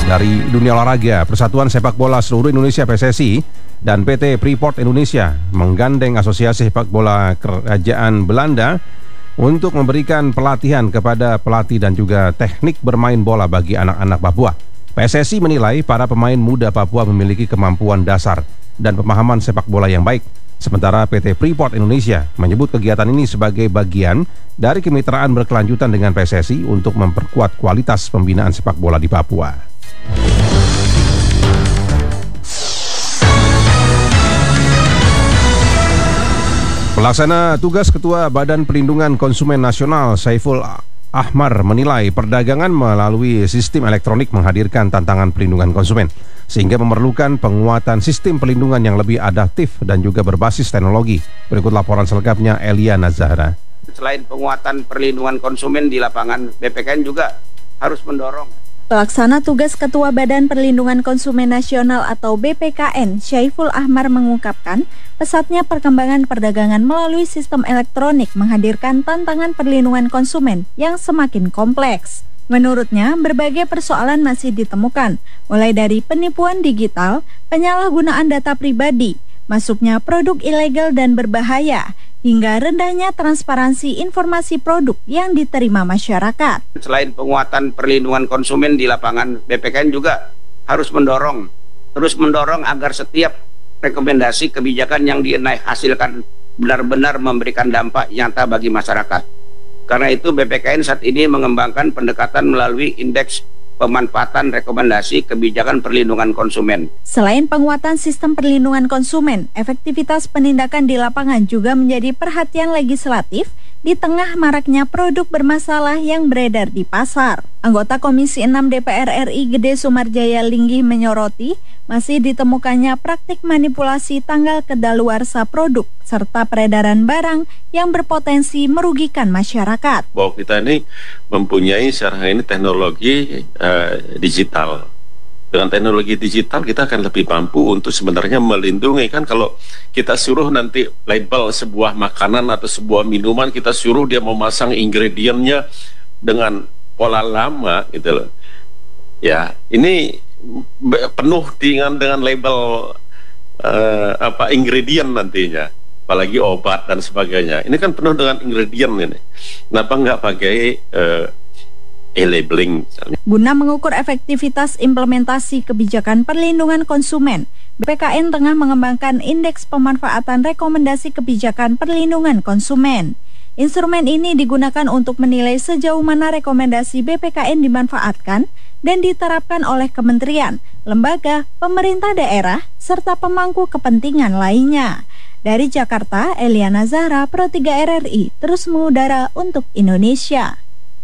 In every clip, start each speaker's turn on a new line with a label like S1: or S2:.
S1: Dari dunia olahraga, Persatuan Sepak Bola Seluruh Indonesia PSSI dan PT Freeport Indonesia menggandeng Asosiasi Sepak Bola Kerajaan Belanda untuk memberikan pelatihan kepada pelatih dan juga teknik bermain bola bagi anak-anak Papua. PSSI menilai para pemain muda Papua memiliki kemampuan dasar dan pemahaman sepak bola yang baik. Sementara PT Freeport Indonesia menyebut kegiatan ini sebagai bagian dari kemitraan berkelanjutan dengan PSSI untuk memperkuat kualitas pembinaan sepak bola di Papua. Pelaksana tugas Ketua Badan Perlindungan Konsumen Nasional Saiful Ahmar menilai perdagangan melalui sistem elektronik menghadirkan tantangan perlindungan konsumen, sehingga memerlukan penguatan sistem perlindungan yang lebih adaptif dan juga berbasis teknologi. Berikut laporan selengkapnya Elia Nazara.
S2: Selain penguatan perlindungan konsumen di lapangan, BPKN juga harus mendorong.
S3: Pelaksana tugas Ketua Badan Perlindungan Konsumen Nasional atau BPKN, Saiful Ahmar mengungkapkan, pesatnya perkembangan perdagangan melalui sistem elektronik menghadirkan tantangan perlindungan konsumen yang semakin kompleks. Menurutnya, berbagai persoalan masih ditemukan, mulai dari penipuan digital, penyalahgunaan data pribadi, masuknya produk ilegal dan berbahaya, hingga rendahnya transparansi informasi produk yang diterima masyarakat.
S2: Selain penguatan perlindungan konsumen di lapangan, BPKN juga harus terus mendorong agar setiap rekomendasi kebijakan yang dihasilkan benar-benar memberikan dampak nyata bagi masyarakat. Karena itu BPKN saat ini mengembangkan pendekatan melalui indeks pemanfaatan rekomendasi kebijakan perlindungan konsumen.
S3: Selain penguatan sistem perlindungan konsumen, efektivitas penindakan di lapangan juga menjadi perhatian legislatif di tengah maraknya produk bermasalah yang beredar di pasar. Anggota Komisi 6 DPR RI Gede Sumarjaya Linggih menyoroti masih ditemukannya praktik manipulasi tanggal kedaluarsa produk serta peredaran barang yang berpotensi merugikan masyarakat.
S4: Bahwa kita ini mempunyai sekarang ini teknologi digital. Dengan teknologi digital kita akan lebih mampu untuk sebenarnya melindungi. Kan kalau kita suruh nanti label sebuah makanan atau sebuah minuman, kita suruh dia memasang ingredientnya dengan pola lama gitu loh. Ya, ini penuh dengan label ingredient nantinya, apalagi obat dan sebagainya. Ini kan penuh dengan ingredient ini. Kenapa nggak pakai e-labeling misalnya?
S3: Guna mengukur efektivitas implementasi kebijakan perlindungan konsumen, BPKN tengah mengembangkan indeks pemanfaatan rekomendasi kebijakan perlindungan konsumen. Instrumen ini digunakan untuk menilai sejauh mana rekomendasi BPKN dimanfaatkan dan diterapkan oleh kementerian, lembaga, pemerintah daerah, serta pemangku kepentingan lainnya. Dari Jakarta, Elia Nazara, Pro 3 RRI, terus mengudara untuk Indonesia.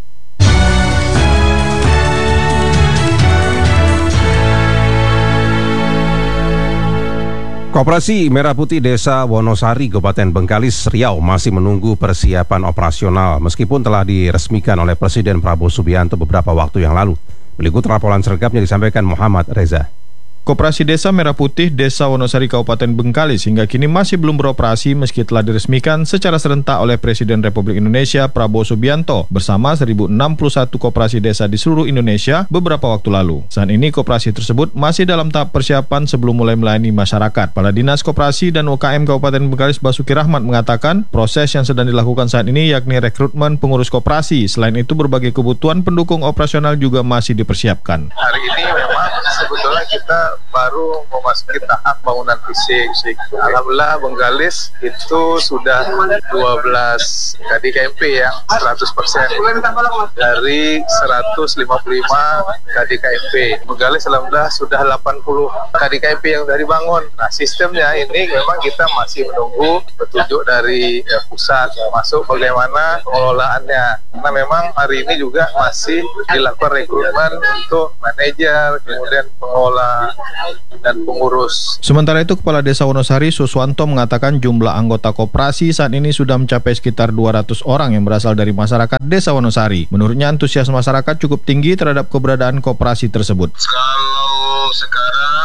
S1: Koperasi Merah Putih Desa Wonosari, Kabupaten Bengkalis, Riau masih menunggu persiapan operasional meskipun telah diresmikan oleh Presiden Prabowo Subianto beberapa waktu yang lalu. Berikut laporan selengkapnya disampaikan Muhammad Reza.
S5: Koperasi Desa Merah Putih Desa Wonosari Kabupaten Bengkalis hingga kini masih belum beroperasi meski telah diresmikan secara serentak oleh Presiden Republik Indonesia Prabowo Subianto bersama 1061 koperasi desa di seluruh Indonesia beberapa waktu lalu. Saat ini koperasi tersebut masih dalam tahap persiapan sebelum mulai melayani masyarakat. Kepala Dinas Koperasi dan UKM Kabupaten Bengkalis Basuki Rahmat mengatakan proses yang sedang dilakukan saat ini yakni rekrutmen pengurus koperasi. Selain itu berbagai kebutuhan pendukung operasional juga masih dipersiapkan.
S6: Hari ini memang sebetulnya kita baru memasuki tahap bangunan fisik. Alhamdulillah Bengkalis itu sudah 12 KDKMP yang 100% dari 155 KDKMP. Bengkalis alhamdulillah sudah 80 KDKMP yang dari bangun. Nah, sistemnya ini memang kita masih menunggu petunjuk dari pusat masuk bagaimana pengelolaannya. Karena memang hari ini juga masih dilakukan rekrutmen untuk manajer, kemudian pengelola dan pengurus.
S5: Sementara itu, Kepala Desa Wonosari Suswanto mengatakan jumlah anggota koperasi saat ini sudah mencapai sekitar 200 orang yang berasal dari masyarakat Desa Wonosari. Menurutnya antusias masyarakat cukup tinggi terhadap keberadaan koperasi tersebut.
S6: Kalau sekarang kita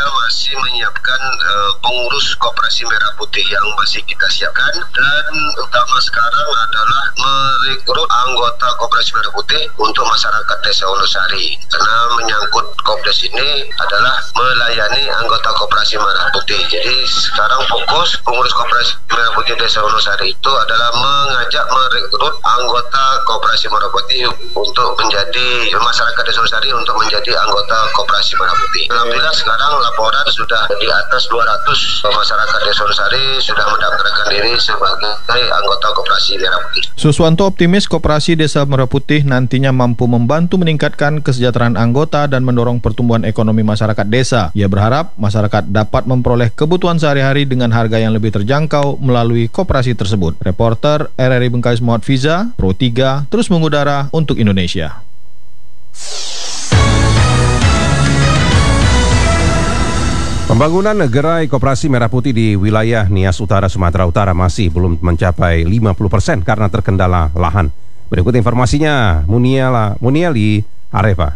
S7: masih menyiapkan pengurus Koperasi Merah Putih yang masih kita siapkan, dan utama sekarang adalah merekrut anggota Koperasi Merah Putih untuk masyarakat Desa Wonosari, karena menyangkut Kopdes ini adalah melayani anggota Koperasi Merah Putih. Jadi sekarang fokus pengurus Koperasi Merah Putih Desa Wonosari itu adalah mengajak merekrut anggota Koperasi Merah Putih untuk menjadi masyarakat Desa Wonosari untuk menjadi anggota Koperasi Merah Putih. Alhamdulillah sekarang laporan sudah di atas 200 masyarakat Desa Wonosari sudah mendaftarkan diri sebagai anggota Koperasi Merah Putih.
S5: Suswanto optimis Koperasi Desa Merah Putih nantinya mampu membantu meningkatkan kesejahteraan anggota dan mendorong pertumbuhan ekonomi masyarakat desa. Ia berharap masyarakat dapat memperoleh kebutuhan sehari-hari dengan harga yang lebih terjangkau melalui koperasi tersebut. Reporter RRI Bengkalis Muhammad Fiza, Pro 3, terus mengudara untuk Indonesia.
S1: Pembangunan gerai Koperasi Merah Putih di wilayah Nias Utara, Sumatera Utara masih belum mencapai 50% karena terkendala lahan. Berikut informasinya, Muniali Arefa.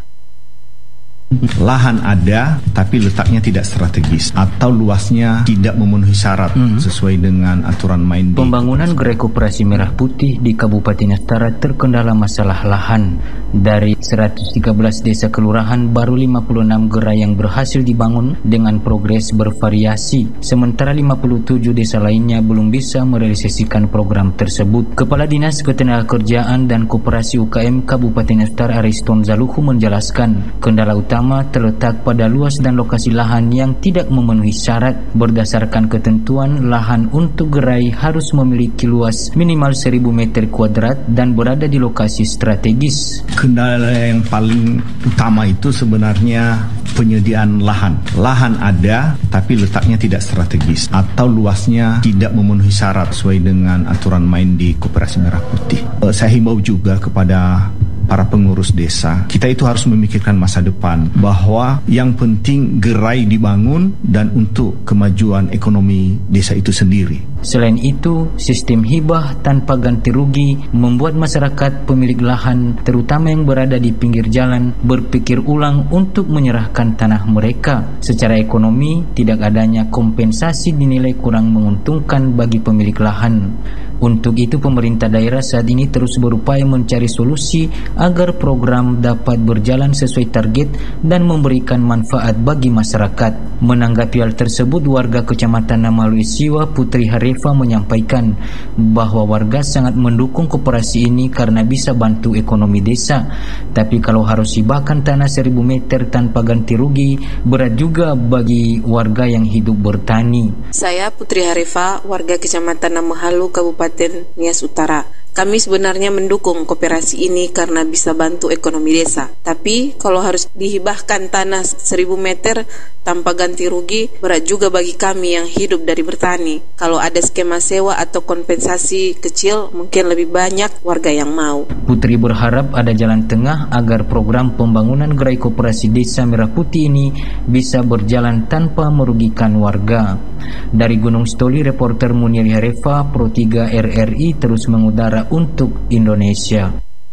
S8: Lahan ada, tapi letaknya tidak strategis atau luasnya tidak memenuhi syarat sesuai dengan aturan main.
S9: Pembangunan gerai Koperasi Merah Putih di Kabupaten Utara terkendala masalah lahan. Dari 113 desa kelurahan, baru 56 gerai yang berhasil dibangun dengan progres bervariasi. Sementara 57 desa lainnya belum bisa merealisasikan program tersebut. Kepala Dinas Ketenagakerjaan dan Koperasi UKM Kabupaten Utara Ariston Zaluhu menjelaskan, kendala utama terletak pada luas dan lokasi lahan yang tidak memenuhi syarat. Berdasarkan ketentuan, lahan untuk gerai harus memiliki luas minimal 1000 meter kuadrat dan berada di lokasi strategis.
S8: Kendala yang paling utama itu sebenarnya penyediaan lahan. Lahan ada, tapi letaknya tidak strategis atau luasnya tidak memenuhi syarat sesuai dengan aturan main di Koperasi Merah Putih. Saya himbau juga kepada para pengurus desa, kita itu harus memikirkan masa depan, bahwa yang penting gerai dibangun dan untuk kemajuan ekonomi desa itu sendiri.
S9: Selain itu, sistem hibah tanpa ganti rugi membuat masyarakat pemilik lahan, terutama yang berada di pinggir jalan, berpikir ulang untuk menyerahkan tanah mereka. Secara ekonomi, tidak adanya kompensasi dinilai kurang menguntungkan bagi pemilik lahan. Untuk itu, pemerintah daerah saat ini terus berupaya mencari solusi agar program dapat berjalan sesuai target dan memberikan manfaat bagi masyarakat. Menanggapi hal tersebut, warga Kecamatan Namalu Siwa, Putri Harefa, menyampaikan bahwa warga sangat mendukung koperasi ini karena bisa bantu ekonomi desa. Tapi kalau harus hibahkan tanah 1000 meter tanpa ganti rugi, berat juga bagi warga yang hidup bertani.
S10: Saya Putri Harefa, warga Kecamatan Namahalu, Kabupaten Nias Utara. Kami sebenarnya mendukung koperasi ini karena bisa bantu ekonomi desa. Tapi kalau harus dihibahkan tanah 1000 meter tanpa ganti rugi, berat juga bagi kami yang hidup dari bertani. Kalau ada skema sewa atau kompensasi kecil, mungkin lebih banyak warga yang mau.
S9: Putri berharap ada jalan tengah agar program pembangunan gerai Koperasi Desa Merah Putih ini bisa berjalan tanpa merugikan warga. Dari Gunung Stoli, reporter Muniali Harefa, Pro 3 RRI, terus mengudara untuk Indonesia.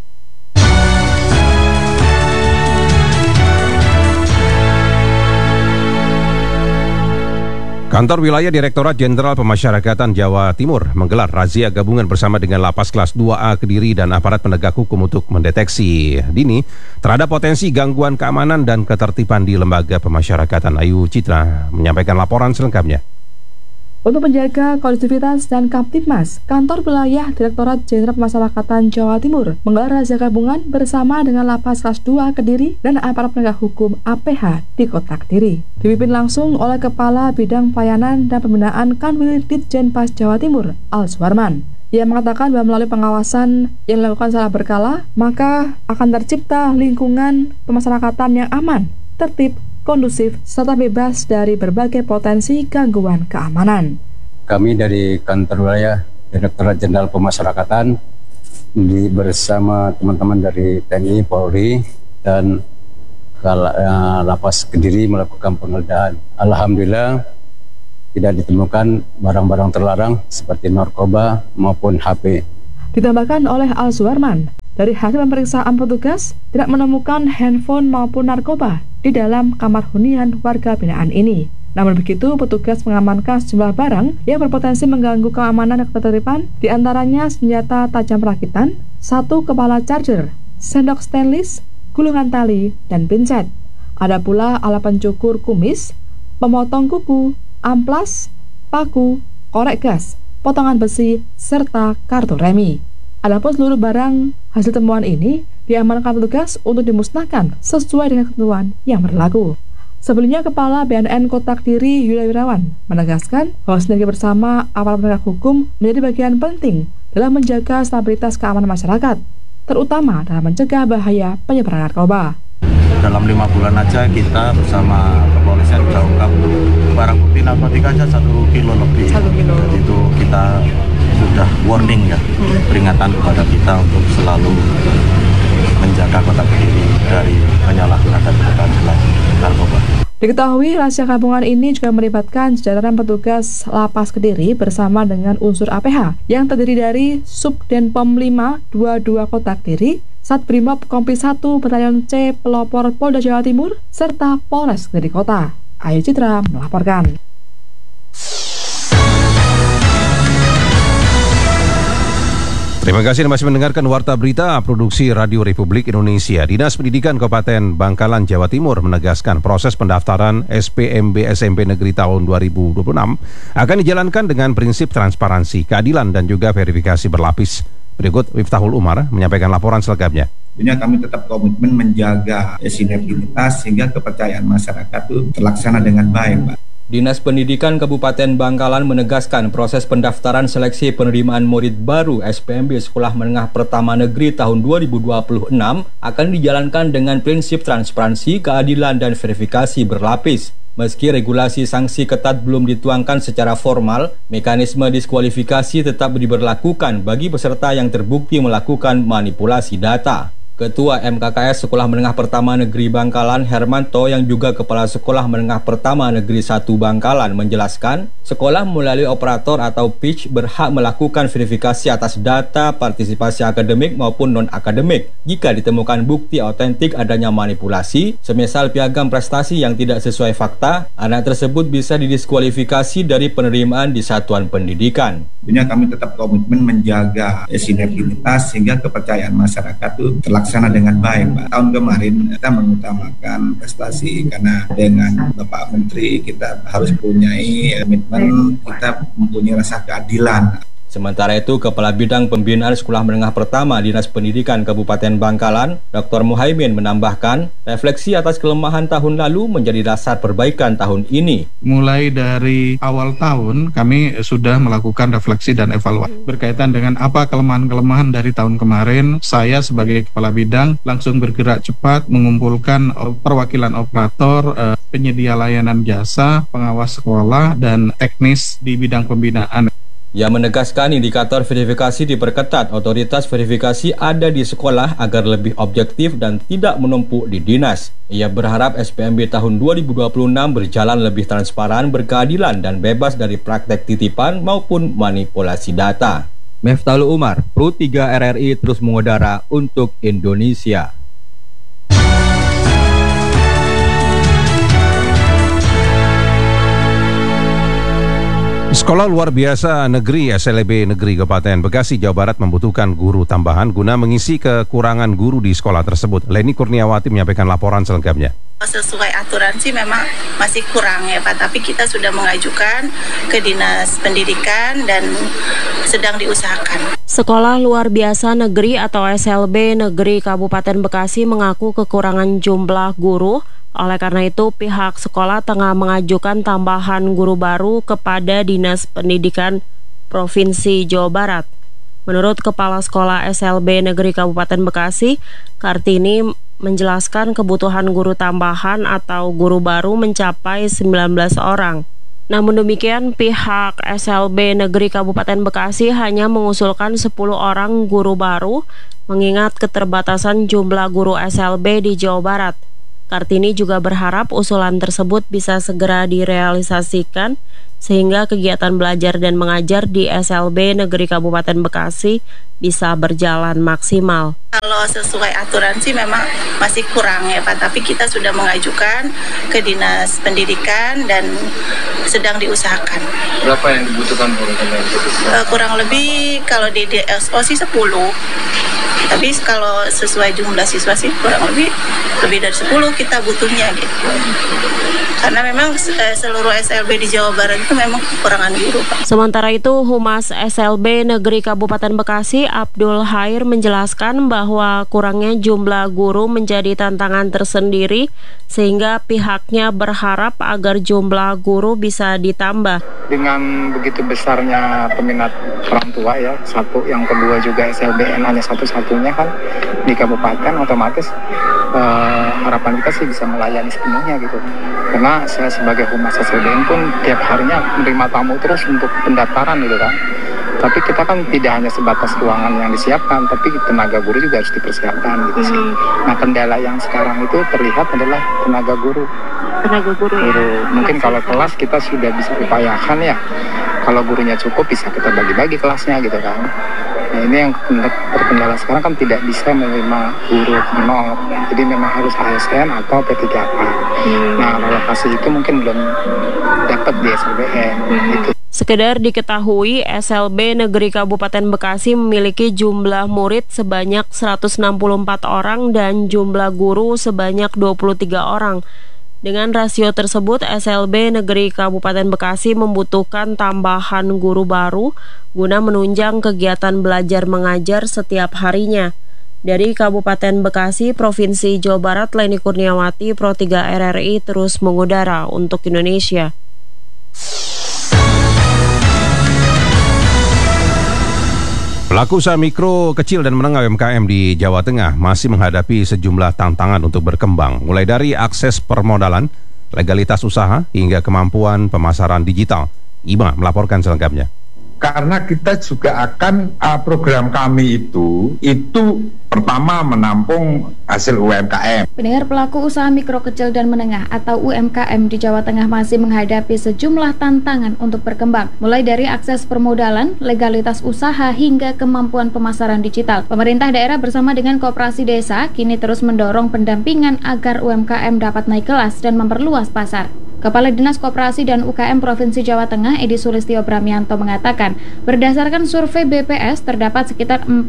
S1: Kantor Wilayah Direktorat Jenderal Pemasyarakatan Jawa Timur menggelar razia gabungan bersama dengan Lapas Kelas 2A Kediri dan aparat penegak hukum untuk mendeteksi dini terhadap potensi gangguan keamanan dan ketertiban di lembaga pemasyarakatan. Ayu Citra menyampaikan laporan selengkapnya.
S11: Untuk menjaga kondusivitas dan Kamtibmas, Kantor Wilayah Direktorat Jenderal Pemasyarakatan Jawa Timur menggelar razia gabungan bersama dengan Lapas Kelas 2 Kediri dan aparat penegak hukum APH di Kota Kediri. Dipimpin langsung oleh Kepala Bidang Pelayanan dan Pembinaan Kanwil Ditjenpas Jawa Timur, Al Suwarman. Ia mengatakan bahwa melalui pengawasan yang dilakukan secara berkala, maka akan tercipta lingkungan pemasyarakatan yang aman, tertib, kondusif, serta bebas dari berbagai potensi gangguan keamanan.
S12: Kami dari Kantor Wilayah Direktorat Jenderal Pemasyarakatan bersama teman-teman dari TNI, Polri, dan Lapas Kediri melakukan penggeledahan. Alhamdulillah tidak ditemukan barang-barang terlarang seperti narkoba maupun HP.
S11: Ditambahkan oleh Al Suwarman, dari hasil pemeriksaan petugas tidak menemukan handphone maupun narkoba di dalam kamar hunian warga binaan ini. Namun begitu, petugas mengamankan sejumlah barang yang berpotensi mengganggu keamanan dan ketertiban, di antaranya senjata tajam rakitan, 1 kepala charger, sendok stainless, gulungan tali, dan pinset. Ada pula alat pencukur kumis, pemotong kuku, amplas, paku, korek gas, potongan besi, serta kartu remi. Adapun seluruh barang hasil temuan ini diamankan petugas untuk dimusnahkan sesuai dengan ketentuan yang berlaku. Sebelumnya, Kepala BNN Kota Kediri Yulia Wirawan menegaskan bahwa sinergi bersama aparat penegak hukum menjadi bagian penting dalam menjaga stabilitas keamanan masyarakat, terutama dalam mencegah bahaya penyebaran narkoba.
S13: Dalam 5 bulan aja kita bersama kepolisian sudah ungkap barang bukti narkotika aja 1 kilo lebih. 1 kilo. Jadi itu kita sudah warning ya, peringatan kepada kita untuk selalu menjaga Kota Kediri dari penyalahgunaan dan penggunaan narkoba.
S11: Diketahui rahasia gabungan ini juga melibatkan jajaran petugas Lapas Kediri bersama dengan unsur APH yang terdiri dari Subdenpom 5 22 Kota Kediri, Satbrimob Kompi 1 Batalion C Pelopor Polda Jawa Timur, serta Polres Kediri Kota. Ayu Citra melaporkan.
S1: Terima kasih Anda masih mendengarkan Warta Berita Produksi Radio Republik Indonesia. Dinas Pendidikan Kabupaten Bangkalan, Jawa Timur menegaskan proses pendaftaran SPMB SMP Negeri tahun 2026 akan dijalankan dengan prinsip transparansi, keadilan, dan juga verifikasi berlapis. Berikut Miftahul Umar menyampaikan laporan selengkapnya.
S14: Tentunya kami tetap komitmen menjaga sinergitas sehingga kepercayaan masyarakat itu terlaksana dengan baik, Pak.
S15: Dinas Pendidikan Kabupaten Bangkalan menegaskan proses pendaftaran seleksi penerimaan murid baru SPMB Sekolah Menengah Pertama Negeri tahun 2026 akan dijalankan dengan prinsip transparansi, keadilan, dan verifikasi berlapis. Meski regulasi sanksi ketat belum dituangkan secara formal, mekanisme diskualifikasi tetap diberlakukan bagi peserta yang terbukti melakukan manipulasi data. Ketua MKKS Sekolah Menengah Pertama Negeri Bangkalan Hermanto yang juga Kepala Sekolah Menengah Pertama Negeri 1 Bangkalan menjelaskan, sekolah melalui operator atau pitch berhak melakukan verifikasi atas data partisipasi akademik maupun non-akademik. Jika ditemukan bukti otentik adanya manipulasi, semisal piagam prestasi yang tidak sesuai fakta, anak tersebut bisa didiskualifikasi dari penerimaan di satuan pendidikan.
S14: Tentunya kami tetap komitmen menjaga sinergitas sehingga kepercayaan masyarakat itu terlaksana dengan baik, Pak. Tahun kemarin kita mengutamakan prestasi karena dengan Bapak Menteri kita harus punyai komitmen, kita mempunyai rasa keadilan.
S15: Sementara itu, Kepala Bidang Pembinaan Sekolah Menengah Pertama Dinas Pendidikan Kabupaten Bangkalan, Dr. Muhaimin menambahkan, refleksi atas kelemahan tahun lalu menjadi dasar perbaikan tahun ini.
S16: Mulai dari awal tahun, kami sudah melakukan refleksi dan evaluasi. Berkaitan dengan apa kelemahan-kelemahan dari tahun kemarin, saya sebagai Kepala Bidang langsung bergerak cepat mengumpulkan perwakilan operator, penyedia layanan jasa, pengawas sekolah, dan teknis di bidang pembinaan.
S15: Ia menegaskan indikator verifikasi diperketat, otoritas verifikasi ada di sekolah agar lebih objektif dan tidak menumpuk di dinas. Ia berharap SPMB tahun 2026 berjalan lebih transparan, berkeadilan, dan bebas dari praktek titipan maupun manipulasi data. Miftahul Umar, Pro 3 RRI terus mengudara untuk Indonesia.
S1: Sekolah Luar Biasa Negeri SLB Negeri Kabupaten Bekasi, Jawa Barat membutuhkan guru tambahan guna mengisi kekurangan guru di sekolah tersebut. Leni Kurniawati menyampaikan laporan selengkapnya.
S17: Sesuai aturan sih memang masih kurang ya Pak, tapi kita sudah mengajukan ke Dinas Pendidikan dan sedang diusahakan.
S18: Sekolah Luar Biasa Negeri atau SLB Negeri Kabupaten Bekasi mengaku kekurangan jumlah guru. Oleh karena itu, pihak sekolah tengah mengajukan tambahan guru baru kepada Dinas Pendidikan Provinsi Jawa Barat. Menurut Kepala Sekolah SLB Negeri Kabupaten Bekasi, Kartini menjelaskan kebutuhan guru tambahan atau guru baru mencapai 19 orang. Namun demikian, pihak SLB Negeri Kabupaten Bekasi hanya mengusulkan 10 orang guru baru, mengingat keterbatasan jumlah guru SLB di Jawa Barat. Kartini juga berharap usulan tersebut bisa segera direalisasikan sehingga kegiatan belajar dan mengajar di SLB Negeri Kabupaten Bekasi bisa berjalan maksimal.
S17: Kalau sesuai aturan sih memang masih kurang ya Pak, tapi kita sudah mengajukan ke Dinas Pendidikan dan sedang diusahakan.
S19: Berapa yang dibutuhkan Bu?
S17: Kurang lebih kalau di DSO sih 10. Tapi kalau sesuai jumlah siswa sih kurang lebih dari 10 kita butuhnya gitu. Karena memang seluruh SLB di Jawa Barat itu memang kekurangan guru, Pak.
S18: Sementara itu, Humas SLB Negeri Kabupaten Bekasi, Abdul Hair, menjelaskan bahwa kurangnya jumlah guru menjadi tantangan tersendiri sehingga pihaknya berharap agar jumlah guru bisa ditambah.
S20: Dengan begitu besarnya peminat orang tua ya, satu, yang kedua juga SLBN hanya satu-satunya kan di kabupaten, otomatis harapan kita sih bisa melayani sepenuhnya gitu. Karena saya sebagai humas SLBN pun tiap harinya menerima tamu terus untuk pendaftaran gitu kan. Tapi kita kan tidak hanya sebatas ruangan yang disiapkan, tapi tenaga guru juga harus dipersiapkan gitu sih. Nah, kendala yang sekarang itu terlihat adalah tenaga guru. Mungkin kalau kelas kita sudah bisa upayakan ya, kalau gurunya cukup bisa kita bagi-bagi kelasnya gitu kan. Nah, ini yang terkendala sekarang kan tidak bisa menerima guru nol, jadi memang harus ASN atau P3K. Nah, relokasi itu mungkin belum dapat di SLBN gitu.
S18: Sekedar diketahui, SLB Negeri Kabupaten Bekasi memiliki jumlah murid sebanyak 164 orang dan jumlah guru sebanyak 23 orang. Dengan rasio tersebut, SLB Negeri Kabupaten Bekasi membutuhkan tambahan guru baru guna menunjang kegiatan belajar mengajar setiap harinya. Dari Kabupaten Bekasi, Provinsi Jawa Barat, Leni Kurniawati, Pro 3 RRI terus mengudara untuk Indonesia.
S1: Pelaku usaha mikro, kecil dan menengah UMKM di Jawa Tengah masih menghadapi sejumlah tantangan untuk berkembang, mulai dari akses permodalan, legalitas usaha, hingga kemampuan pemasaran digital. Ima melaporkan selengkapnya.
S21: Karena kita juga akan program kami itu pertama menampung hasil UMKM.
S22: Pendengar, pelaku usaha mikro kecil dan menengah atau UMKM di Jawa Tengah masih menghadapi sejumlah tantangan untuk berkembang, mulai dari akses permodalan, legalitas usaha, hingga kemampuan pemasaran digital. Pemerintah daerah bersama dengan koperasi desa kini terus mendorong pendampingan agar UMKM dapat naik kelas dan memperluas pasar. Kepala Dinas Koperasi dan UKM Provinsi Jawa Tengah, Edi Sulistyo Bramianto, mengatakan, berdasarkan survei BPS, terdapat sekitar 4,2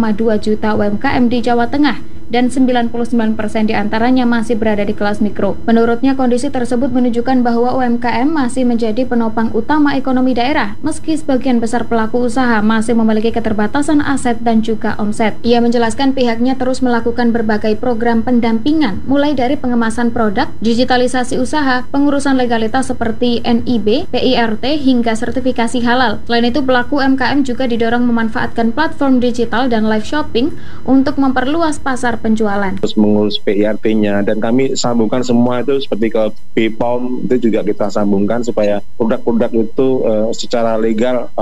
S22: juta UMKM di Jawa Tengah dan 99% diantaranya masih berada di kelas mikro. Menurutnya, kondisi tersebut menunjukkan bahwa UMKM masih menjadi penopang utama ekonomi daerah, meski sebagian besar pelaku usaha masih memiliki keterbatasan aset dan juga omset. Ia menjelaskan pihaknya terus melakukan berbagai program pendampingan, mulai dari pengemasan produk, digitalisasi usaha, pengurusan legalitas seperti NIB, PIRT, hingga sertifikasi halal. Selain itu, pelaku UMKM juga didorong memanfaatkan platform digital dan live shopping untuk memperluas pasar penjualan.
S23: Terus mengurus PIRT-nya, dan kami sambungkan semua itu seperti ke BPOM, itu juga kita sambungkan supaya produk-produk itu secara legal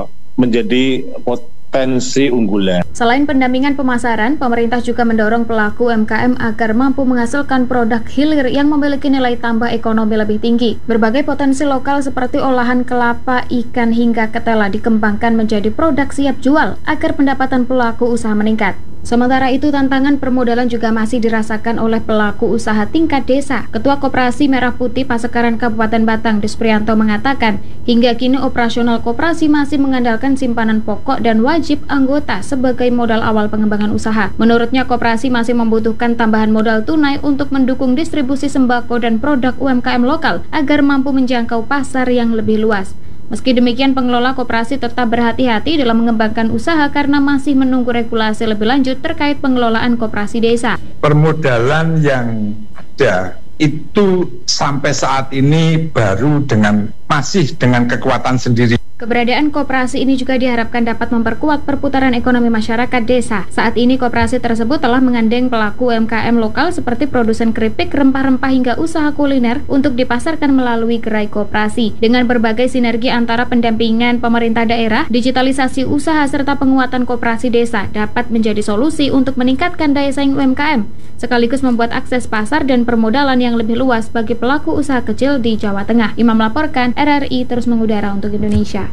S23: menjadi potensi unggulan.
S22: Selain pendampingan pemasaran, pemerintah juga mendorong pelaku UMKM agar mampu menghasilkan produk hilir yang memiliki nilai tambah ekonomi lebih tinggi. Berbagai potensi lokal seperti olahan kelapa, ikan, hingga ketela dikembangkan menjadi produk siap jual agar pendapatan pelaku usaha meningkat. Sementara itu, tantangan permodalan juga masih dirasakan oleh pelaku usaha tingkat desa. Ketua Koperasi Merah Putih Pasekaran Kabupaten Batang, Disprianto, mengatakan, hingga kini operasional koperasi masih mengandalkan simpanan pokok dan wajib anggota sebagai modal awal pengembangan usaha. Menurutnya, koperasi masih membutuhkan tambahan modal tunai untuk mendukung distribusi sembako dan produk UMKM lokal agar mampu menjangkau pasar yang lebih luas. Meski demikian, pengelola koperasi tetap berhati-hati dalam mengembangkan usaha karena masih menunggu regulasi lebih lanjut terkait pengelolaan koperasi desa.
S21: Permodalan yang ada itu sampai saat ini baru masih dengan kekuatan sendiri.
S22: Keberadaan koperasi ini juga diharapkan dapat memperkuat perputaran ekonomi masyarakat desa. Saat ini koperasi tersebut telah menggandeng pelaku UMKM lokal seperti produsen keripik, rempah-rempah hingga usaha kuliner untuk dipasarkan melalui gerai koperasi. Dengan berbagai sinergi antara pendampingan pemerintah daerah, digitalisasi usaha serta penguatan koperasi desa dapat menjadi solusi untuk meningkatkan daya saing UMKM, sekaligus membuat akses pasar dan permodalan yang lebih luas bagi pelaku usaha kecil di Jawa Tengah. Imam melaporkan, RRI terus mengudara untuk Indonesia.